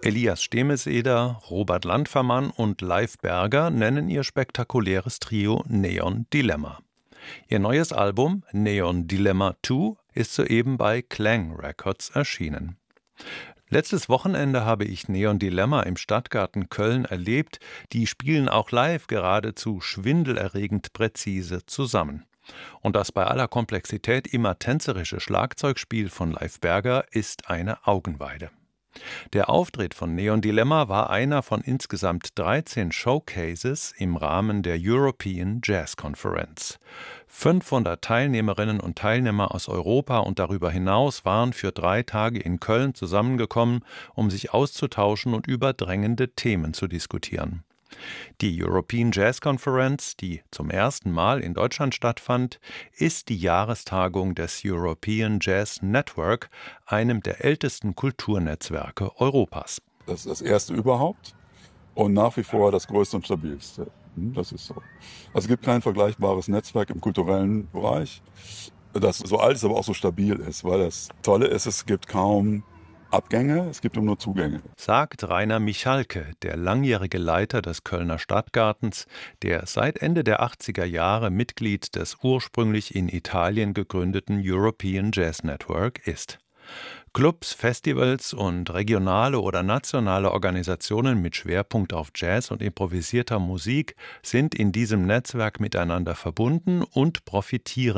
Elias Stemeseder, Robert Landfermann und Leif Berger nennen ihr spektakuläres Trio Neon Dilemma. Ihr neues Album Neon Dilemma 2 ist soeben bei Klang Records erschienen. Letztes Wochenende habe ich Neon Dilemma im Stadtgarten Köln erlebt. Die spielen auch live geradezu schwindelerregend präzise zusammen. Und das bei aller Komplexität immer tänzerische Schlagzeugspiel von Leif Berger ist eine Augenweide. Der Auftritt von Neon Dilemma war einer von insgesamt 13 Showcases im Rahmen der European Jazz Conference. 500 Teilnehmerinnen und Teilnehmer aus Europa und darüber hinaus waren für 3 Tage in Köln zusammengekommen, um sich auszutauschen und über drängende Themen zu diskutieren. Die European Jazz Conference, die zum ersten Mal in Deutschland stattfand, ist die Jahrestagung des European Jazz Network, einem der ältesten Kulturnetzwerke Europas. Das ist das erste überhaupt und nach wie vor das größte und stabilste. Das ist so. Also es gibt kein vergleichbares Netzwerk im kulturellen Bereich, das so alt ist, aber auch so stabil ist, weil das Tolle ist, es gibt kaum Abgänge, es gibt nur Zugänge. Sagt Rainer Michalke, der langjährige Leiter des Kölner Stadtgartens, der seit Ende der 80er Jahre Mitglied des ursprünglich in Italien gegründeten European Jazz Network ist. Clubs, Festivals und regionale oder nationale Organisationen mit Schwerpunkt auf Jazz und improvisierter Musik sind in diesem Netzwerk miteinander verbunden und profitieren